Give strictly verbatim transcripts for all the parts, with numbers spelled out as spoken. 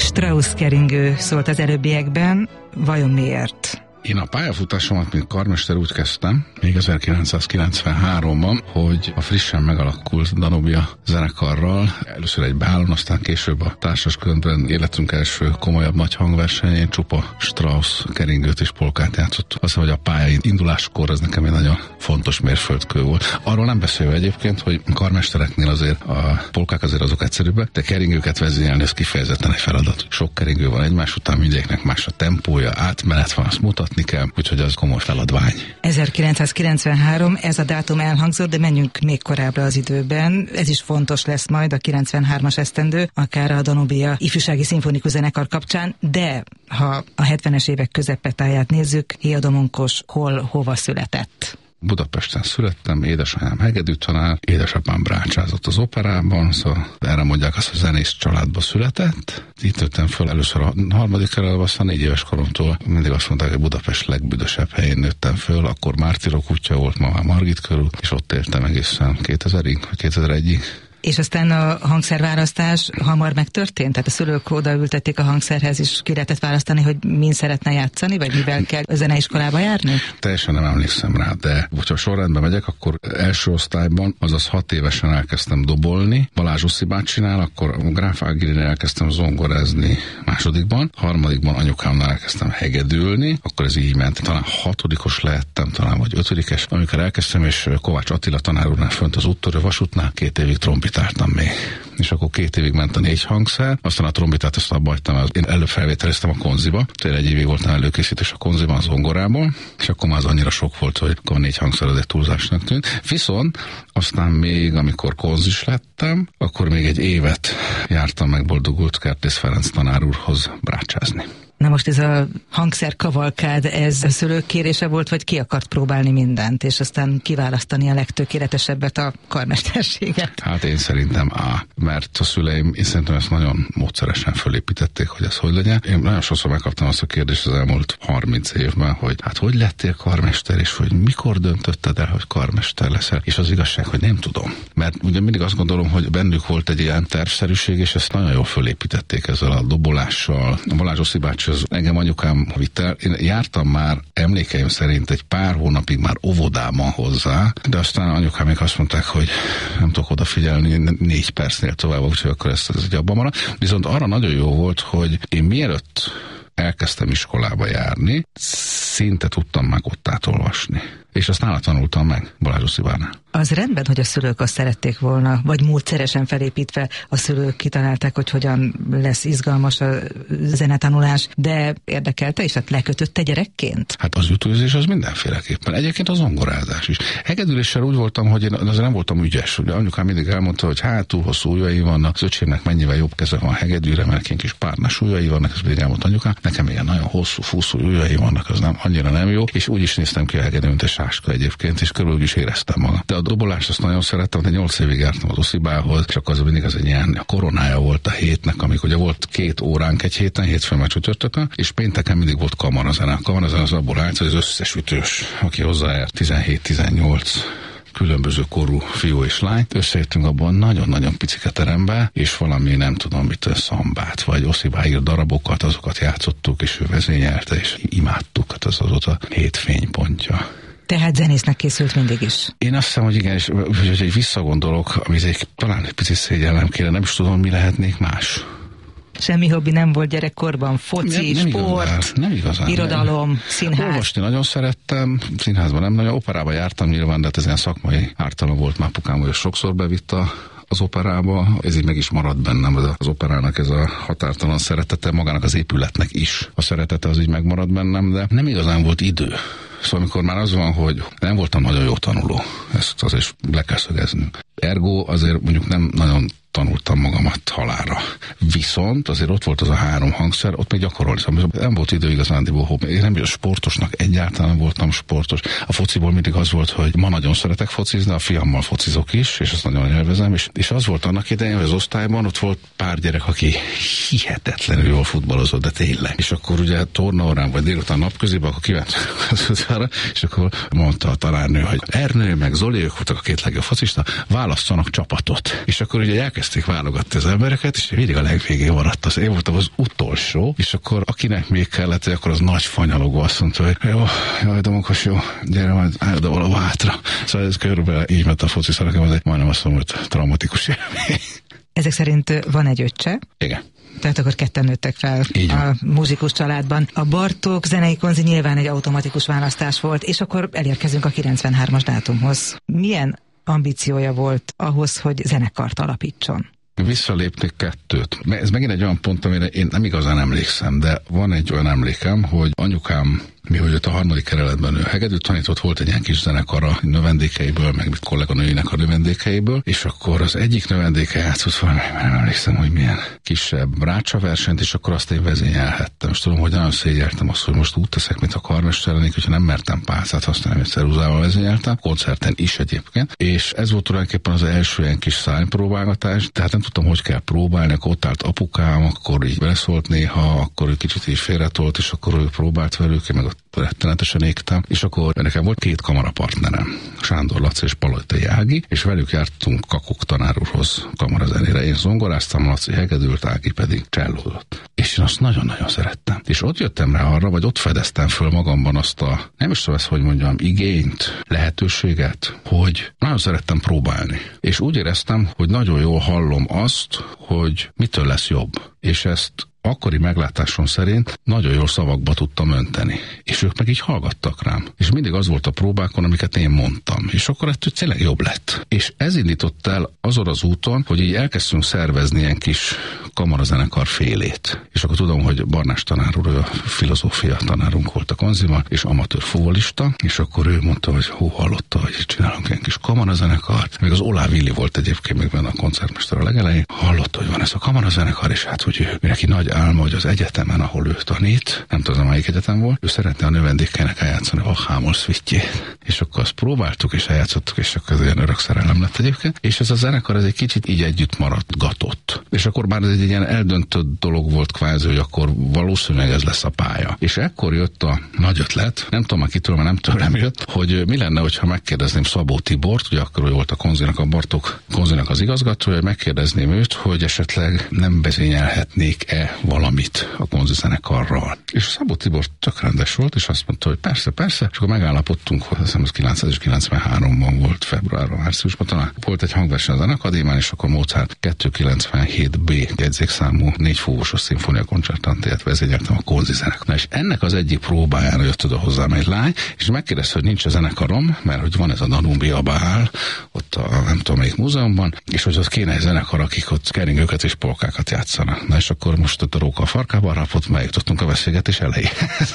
Strauss keringő szólt az előbbiekben, vajon miért? Én a pályafutásomat, mint karmester úgy kezdtem, még ezerkilencszázkilencvenháromban, hogy a frissen megalakult Danubia zenekarral, először egy bálon, aztán később a társas közöntben életünk első komolyabb nagy hangversenyén csupa Strauss keringőt és polkát játszottuk. Azt mondom, hogy a pálya induláskor ez nekem egy nagyon fontos mérföldkő volt. Arról nem beszélve egyébként, hogy karmestereknél azért a polkák azért azok egyszerűbbek, de keringőket vezényelni ez kifejezetten egy feladat. Sok keringő van egymás után, mindegyiknek más a tempója, átmenet van, azt mutat kell, úgyhogy az komoly feladvány. ezerkilencszázkilencvenhárom, ez a dátum elhangzott, de menjünk még korábbra az időben. Ez is fontos lesz majd a kilencvenhármas esztendő, akár a Danubia ifjúsági szimfonikus zenekar kapcsán, de ha a hetvenes évek közepetáját nézzük, Héadomonkos hol, hova született? Budapesten születtem, édesanyám hegedűtanár, édesapám brácsázott az operában, szóval erre mondják azt, hogy zenész családba született. Itt nőttem föl először a harmadik kerületben, aztán négy éves koromtól mindig azt mondták, hogy Budapest legbüdösebb helyén nőttem föl, akkor Mártirok útja volt, ma már Margit körül, és ott éltem egészen kétezerig, vagy kétezer-egyig. És aztán a hangszerválasztás hamar megtörtént? Tehát a szülők odaültették a hangszerhez, és ki lehetett választani, hogy min szeretne játszani, vagy mivel kell a zeneiskolába járni? Teljesen nem emlékszem rá, de hogyha sorrendben megyek, akkor első osztályban, azaz hat évesen elkezdtem dobolni. Balázs Uszi bácsinál, akkor Gráf Ágirinél elkezdtem zongorázni másodikban, harmadikban anyukámnál elkezdtem hegedülni, akkor ez így ment. Talán hatodikos lehettem, talán vagy ötödikes, amikor elkezdtem, és Kovács Attila tanár úrnál fönt az úttörő vasútnál két évig trombitáltam még. És akkor két évig ment a négy hangszer, aztán a trombitát ezt abba hagytam, én előbb felvételeztem a konziba, tényleg egy évig voltam előkészítés a konziban, az zongorából, és akkor már az annyira sok volt, hogy akkor a négy hangszer az egy túlzásnak tűnt. Viszont aztán még, amikor konzis lettem, akkor még egy évet jártam meg Boldogult Kertész Ferenc tanár úrhoz brácsázni. Na most ez a hangszerkavalkád, ez a szülők kérése volt, vagy ki akart próbálni mindent, és aztán kiválasztani a legtökéletesebbet, a karmesterséget? Hát én szerintem A, mert a szüleim, én szerintem ezt nagyon módszeresen fölépítették, hogy ez hogy legyen. Én nagyon sokszor megkaptam azt a kérdést az elmúlt harminc évben, hogy hát hogy lettél karmester, és hogy mikor döntötted el, hogy karmester leszel, és az igazság, hogy nem tudom. Mert ugye mindig azt gondolom, hogy bennük volt egy ilyen tervszerűség, és ezt nagyon jól fölépítették ezzel a dobolással. A Balázs Oszi bácsi, az engem anyukám vitt el. Én jártam már, emlékeim szerint egy pár hónapig már óvodában hozzá, de aztán anyukám még azt mondták, hogy nem tudok odafigyelni négy percnél tovább, úgyhogy akkor ezt ez egy abban marad. Viszont arra nagyon jó volt, hogy én mielőtt elkezdtem iskolába járni, szinte tudtam meg ottát olvasni. És azt nála tanultam meg, Balázs Oszibánál. Az rendben, hogy a szülők azt szerették volna, vagy módszeresen felépítve a szülők kitalálták, hogy hogyan lesz izgalmas a zenetanulás, de érdekelte, és hát lekötötte gyerekként? Hát az ütőzés az mindenféleképpen. Egyébként az zongorázás is. Hegedüléssel úgy voltam, hogy én azért nem voltam ügyes. Ugye anyukám mindig elmondta, hogy hát túl hosszú ujjai vannak, az öcsémnek mennyivel jobb keze van hegedűre, mert ilyen kis párnás ujjai vannak, ez pedig elmondta anyukám. Nekem ilyen nagyon hosszú, fúszú ujjai vannak, az nem, annyira nem jó, és úgy is néztem ki a hegedűn, mint egy sáska egyébként, és körülbelül is éreztem magam. De a dobolást azt nagyon szerettem, de nyolc évig jártam az Oszibához, és akkor az mindig az egy ilyen a koronája volt a hétnek, amikor ugye volt két óránk egy héten, hétfőn meg csütörtökön, és pénteken mindig volt kamarazene. A kamarazene az abból állt, hogy az összes ütős, aki hozzájárt tizenhét-tizennyolc különböző korú fiú és lány. Összejöttünk abban nagyon-nagyon picike terembe, és valami nem tudom mit, szambát, vagy Oszibá írt darabokat, azokat játszottuk, és ő vezényelte, és imádtuk, hát az az a hét fénypontja. Tehát zenésznek készült mindig is. Én azt hiszem, hogy igen, és hogy egy visszagondolok, amit egy, talán egy picit szégyellem kéne, nem is tudom, mi lehetnék más. Semmi hobbi nem volt gyerekkorban? Foci, nem, nem sport, igazán, nem igazán, irodalom, nem. Színház? Olvasni nagyon szerettem, színházban nem nagyon, operába jártam nyilván, de hát ez ilyen szakmai ártalom volt, már apukám, hogy sokszor bevitt a az operába, ez így meg is maradt bennem, az operának ez a határtalan szeretete, magának az épületnek is a szeretete az így megmaradt bennem, de nem igazán volt idő. Szóval amikor már az van, hogy nem voltam nagyon jó tanuló, ezt azért le kell szögeznünk. Ergo azért mondjuk nem nagyon tanultam magamat halálra. Viszont azért ott volt az a három hangszer, ott még gyakorolni. Szóval nem volt idő igazándiból hobbi. Én nem sportosnak, egyáltalán voltam sportos. A fociból mindig az volt, hogy ma nagyon szeretek focizni, a fiammal focizok is, és azt nagyon élvezem. És, és az volt annak idején, hogy az osztályban ott volt pár gyerek, aki hihetetlenül jól futballozott, de tényleg. És akkor ugye tornaórán vagy délután napközében, akkor kiment az utcára, és akkor mondta a tanárnő, hogy Ernő meg Zoli, ők voltak a két legjobb focista, válasszanak csapatot. És akkor ugye elkezdték válogatni az embereket, és mindig a legvégén legvégén maradt az. Én voltam az utolsó, és akkor akinek még kellett, hogy akkor az nagy fanyalogó azt mondta, hogy jó, jaj, Domokos, jó, gyere majd, állj oda valahol hátra. Szóval ez körülbelül így ment a foci szarakem, ez egy majdnem azt mondom, hogy traumatikus élmény. Ezek szerint van egy öccse? Igen. Tehát akkor ketten nőttek fel a muzsikus családban. A Bartók zenei konzi nyilván egy automatikus választás volt, és akkor elérkezünk a kilencvenhármas dátumhoz. Milyen ambíciója volt ahhoz, hogy zenekart alapítson? Visszalépték kettőt. Ez megint egy olyan pont, amire én nem igazán emlékszem, de van egy olyan emlékem, hogy anyukám, mi hogy ott a harmadik kerületben ő hegedűt tanított, volt egy ilyen kis zenekar a növendékeiből, meg mit kolléganőinek a növendékeiből, és akkor az egyik növendéke játszott valami, nem emlékszem, hogy milyen kisebb rácsaversenyt, és akkor azt én vezényelhettem. És tudom, hogy nagyon szégyeltem azt, hogy most úgy teszek, mint a karmester lennék, hogyha nem mertem pálcát használni, hogy ceruzával vezényeltem, koncerten is egyébként. És ez volt tulajdonképpen az első ilyen kis szánypróbálgatás, tehát nem tudtam, hogy kell próbálni, akkor ott állt apukám, akkor így beleszólt néha, akkor ő kicsit így félretolt, és akkor ő próbált velük, meg ott rettenetesen égtem, és akkor nekem volt két kamarapartnerem, Sándor Laci és Palottai Ági, és velük jártunk Kakuk tanár úrhoz kamarazenére. Én zongoráztam, Laci hegedült, Ági pedig csellódott. És én azt nagyon-nagyon szerettem. És ott jöttem rá arra, vagy ott fedeztem föl magamban azt a, nem is tudom ezt, hogy mondjam, igényt, lehetőséget, hogy nagyon szerettem próbálni. És úgy éreztem, hogy nagyon jól hallom azt, hogy mitől lesz jobb. És ezt akkori meglátásom szerint nagyon jól szavakba tudtam önteni. És ők meg így hallgattak rám. És mindig az volt a próbákon, amiket én mondtam. És akkor ettől tényleg jobb lett. És ez indított el azon az úton, hogy így elkezdtünk szervezni ilyen kis kamarazenekar félét. És akkor tudom, hogy Barnás tanár úr, a filozófia tanárunk volt a konziban, és amatőr fuvolista, és akkor ő mondta, hogy hú, hallotta, hogy csinálunk ilyen kis kamarazenekart. Még az Olá Villi volt egyébként még benne a koncertmester a legelején. Hallotta, hogy van ez a kamarazenekar, és hát, hogy ő neki nagy álma, hogy az egyetemen, ahol ő tanít, nem tudom, melyik egyetem volt, ő szeretne a növendékeinek eljátszani a Hámol szvittyét. És akkor azt próbáltuk, és eljátszottuk, és akkor ez ilyen örök szerelem lett egyébként. És ez a zenekar, ez egy kicsit így együtt maradgatott. És akkor már ez egy ilyen eldöntött dolog volt kvázi, hogy akkor valószínűleg ez lesz a pálya. És ekkor jött a nagy ötlet, nem tudom már kitől, mert nem tőlem jött, hogy mi lenne, hogyha megkérdezném Szabó Tibort, ugye akkor ő volt a konzinak, a Bartók konzinak az igazgatója, hogy megkérdezném őt, hogy esetleg nem vezényelhetnék-e valamit a konzi zenekarral. És a Szabó Tibor csak rendes volt, és azt mondta, hogy persze, persze, és akkor megállapodtunk, hogy azt hiszem, az kilencszázkilencvenháromban volt, februárban, márciusban talán volt egy hangverseny a Zenakadémián, és akkor Mozart kétszázkilencvenhét bé jegyzékszámú négy fúvósos szimfónia koncertantét vezényeltem a konzi zenekar. Na és ennek az egyik próbájára jött oda hozzám egy lány, és megkérdezte, hogy nincs a zenekarom, mert hogy van ez a Danumbia Bál, ott a nem tudom melyik múzeumban, és hogy ott kéne egy zenekar, akik ott keringőket és polkákat játszanak. Na és akkor most ott a róka a farkába rapott, megjutottunk a beszélgetés elejéhez.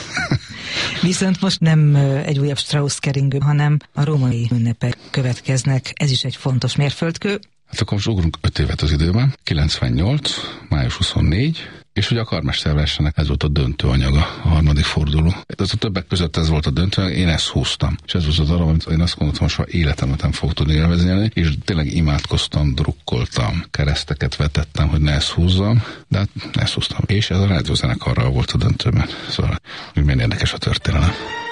Viszont most nem egy újabb Strauss keringő, hanem a római ünnepek következnek. Ez is egy fontos mérföldkő. Hát akkor most ugrunk öt évet az időben. kilencvennyolc, május huszonnégy, és ugye a karmesterversenynek ez volt a döntő anyaga, a harmadik forduló. Ez a többek között ez volt a döntő, én ezt húztam. És ez volt az arra, amit én azt gondoltam, hogy soha életemet nem fog tudni élvezni, és tényleg imádkoztam, drukkoltam, kereszteket vetettem, hogy ne ezt húzzam, de hát ezt húztam. És ez a rádiózenekarral volt a döntőben. Szóval milyen érdekes a történelem.